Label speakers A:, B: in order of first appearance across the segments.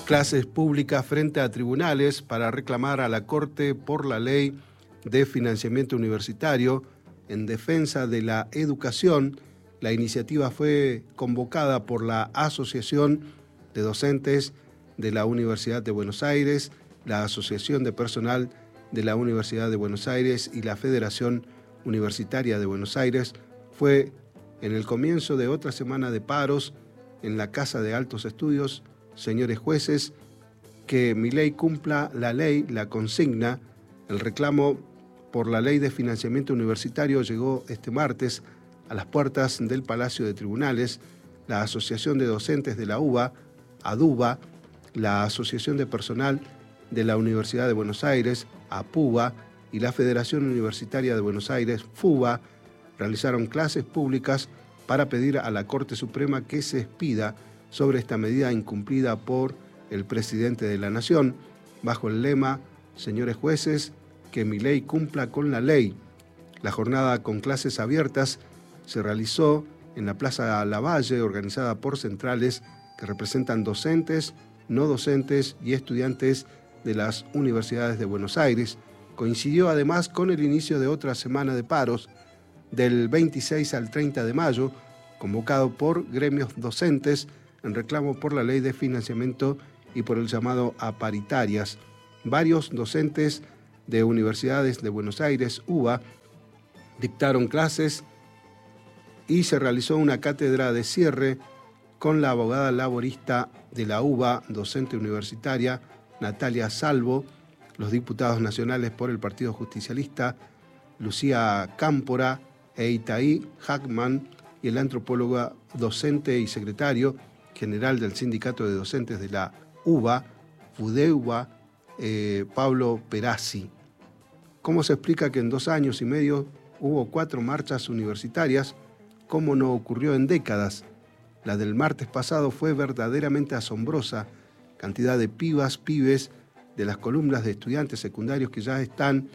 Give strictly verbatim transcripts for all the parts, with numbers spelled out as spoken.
A: Clases públicas frente a tribunales para reclamar a la Corte por la ley de financiamiento universitario en defensa de la educación. La iniciativa fue convocada por la Asociación de Docentes de la Universidad de Buenos Aires, la Asociación de Personal de la Universidad de Buenos Aires y la Federación Universitaria de Buenos Aires. Fue en el comienzo de otra semana de paros en la Casa de Altos Estudios. Señores jueces, que mi ley cumpla la ley, la consigna. El reclamo por la ley de financiamiento universitario llegó este martes a las puertas del Palacio de Tribunales. La Asociación de Docentes de la U B A, ADUBA, la Asociación de Personal de la Universidad de Buenos Aires, APUBA, y la Federación Universitaria de Buenos Aires, FUBA, realizaron clases públicas para pedir a la Corte Suprema que se expida sobre esta medida incumplida por el presidente de la Nación, bajo el lema: señores jueces, que mi ley cumpla con la ley. La jornada con clases abiertas se realizó en la Plaza Lavalle, organizada por centrales que representan docentes, no docentes y estudiantes de las universidades de Buenos Aires. Coincidió además con el inicio de otra semana de paros del veintiséis al treinta de mayo, convocado por gremios docentes en reclamo por la ley de financiamiento y por el llamado a paritarias. Varios docentes de universidades de Buenos Aires, U B A, dictaron clases y se realizó una cátedra de cierre con la abogada laborista de la U B A, docente universitaria, Natalia Salvo, los diputados nacionales por el Partido Justicialista, Lucía Cámpora e Itaí Hackman, y el antropólogo, docente y secretario general del Sindicato de Docentes de la U B A, FUDEUBA, eh, Pablo Perazzi. ¿Cómo se explica que en dos años y medio hubo cuatro marchas universitarias? ¿Cómo no ocurrió en décadas? La del martes pasado fue verdaderamente asombrosa. Cantidad de pibas, pibes de las columnas de estudiantes secundarios que ya están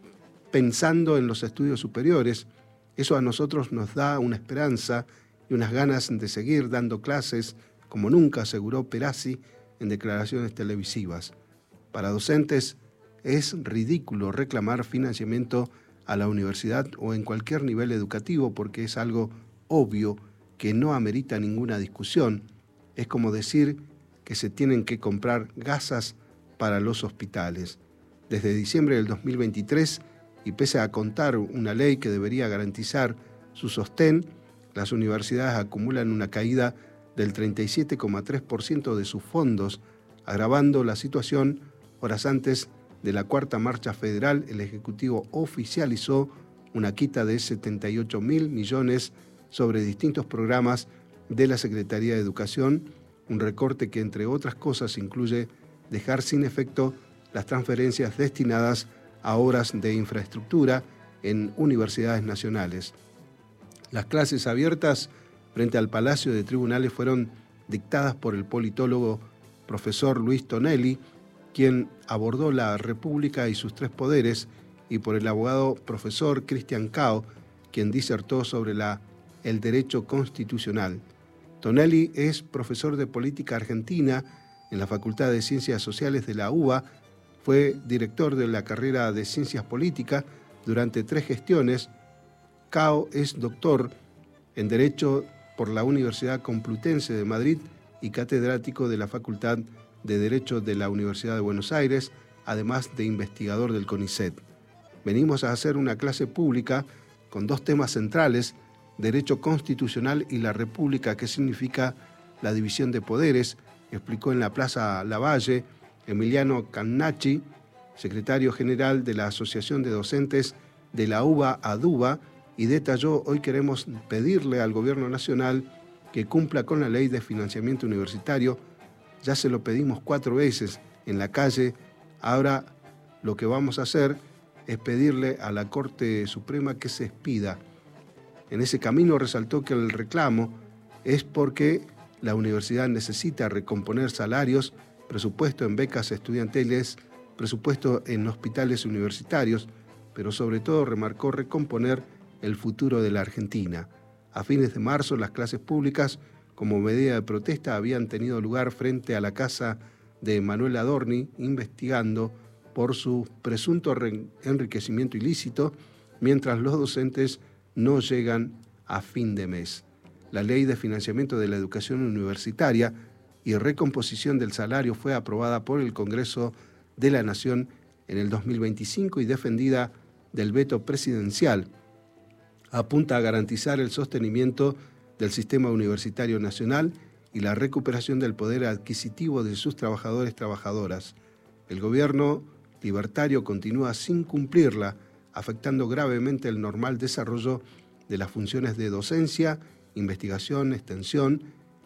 A: pensando en los estudios superiores. Eso a nosotros nos da una esperanza y unas ganas de seguir dando clases, como nunca aseguró Perazzi en declaraciones televisivas. Para docentes es ridículo reclamar financiamiento a la universidad o en cualquier nivel educativo porque es algo obvio que no amerita ninguna discusión. Es como decir que se tienen que comprar gasas para los hospitales. Desde diciembre del dos mil veintitrés, y pese a contar una ley que debería garantizar su sostén, las universidades acumulan una caída del treinta y siete coma tres por ciento de sus fondos, agravando la situación. Horas antes de la cuarta marcha federal, el Ejecutivo oficializó una quita de setenta y ocho mil millones sobre distintos programas de la Secretaría de Educación, un recorte que, entre otras cosas, incluye dejar sin efecto las transferencias destinadas a obras de infraestructura en universidades nacionales. Las clases abiertas frente al Palacio de Tribunales fueron dictadas por el politólogo profesor Luis Tonelli, quien abordó la República y sus tres poderes, y por el abogado profesor Cristian Cao, quien disertó sobre la, el derecho constitucional. Tonelli es profesor de política argentina en la Facultad de Ciencias Sociales de la U B A, fue director de la carrera de Ciencias Políticas durante tres gestiones. Cao es doctor en Derecho por la Universidad Complutense de Madrid y catedrático de la Facultad de Derecho de la Universidad de Buenos Aires, además de investigador del CONICET. Venimos a hacer una clase pública con dos temas centrales: derecho constitucional y la república, que significa la división de poderes, explicó en la Plaza Lavalle Emiliano Cannacci, secretario general de la Asociación de Docentes de la U B A, ADUBA, y detalló: hoy queremos pedirle al Gobierno Nacional que cumpla con la ley de financiamiento universitario. Ya se lo pedimos cuatro veces en la calle, ahora lo que vamos a hacer es pedirle a la Corte Suprema que se expida. En ese camino resaltó que el reclamo es porque la universidad necesita recomponer salarios, presupuesto en becas estudiantiles, presupuesto en hospitales universitarios, pero sobre todo remarcó recomponer el futuro de la Argentina. A fines de marzo, las clases públicas, como medida de protesta, habían tenido lugar frente a la Casa de Manuel Adorni, investigando por su presunto enriquecimiento ilícito, mientras los docentes no llegan a fin de mes. La Ley de Financiamiento de la Educación Universitaria y Recomposición del Salario fue aprobada por el Congreso de la Nación en el dos mil veinticinco y defendida del veto presidencial. Apunta a garantizar el sostenimiento del sistema universitario nacional y la recuperación del poder adquisitivo de sus trabajadores y trabajadoras. El gobierno libertario continúa sin cumplirla, afectando gravemente el normal desarrollo de las funciones de docencia, investigación, extensión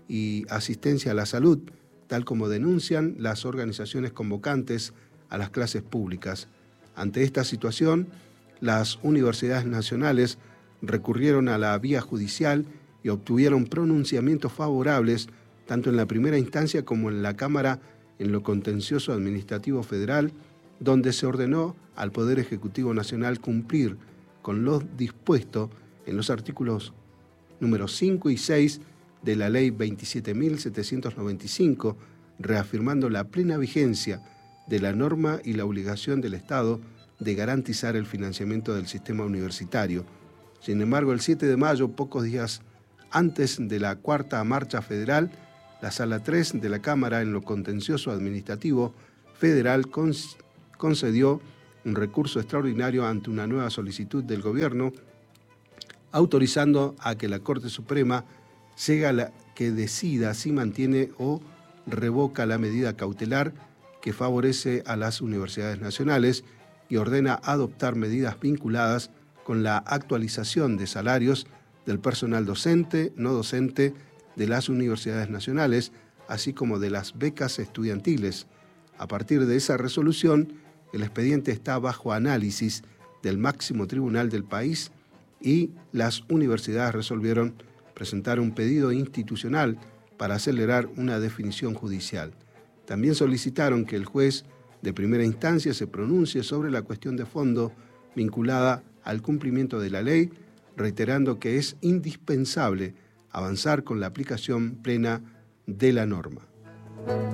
A: y asistencia a la salud, tal como denuncian las organizaciones convocantes a las clases públicas. Ante esta situación, las universidades nacionales recurrieron a la vía judicial y obtuvieron pronunciamientos favorables tanto en la primera instancia como en la Cámara en lo contencioso administrativo federal, donde se ordenó al Poder Ejecutivo Nacional cumplir con lo dispuesto en los artículos números cinco y seis de la Ley veintisiete mil setecientos noventa y cinco, reafirmando la plena vigencia de la norma y la obligación del Estado de garantizar el financiamiento del sistema universitario. Sin embargo, el siete de mayo, pocos días antes de la cuarta marcha federal, la Sala tres de la Cámara en lo contencioso administrativo federal concedió un recurso extraordinario ante una nueva solicitud del gobierno, autorizando a que la Corte Suprema sea la que decida si mantiene o revoca la medida cautelar que favorece a las universidades nacionales y ordena adoptar medidas vinculadas con la actualización de salarios del personal docente, no docente de las universidades nacionales, así como de las becas estudiantiles. A partir de esa resolución, el expediente está bajo análisis del máximo tribunal del país y las universidades resolvieron presentar un pedido institucional para acelerar una definición judicial. También solicitaron que el juez de primera instancia se pronuncie sobre la cuestión de fondo vinculada al cumplimiento de la ley, reiterando que es indispensable avanzar con la aplicación plena de la norma.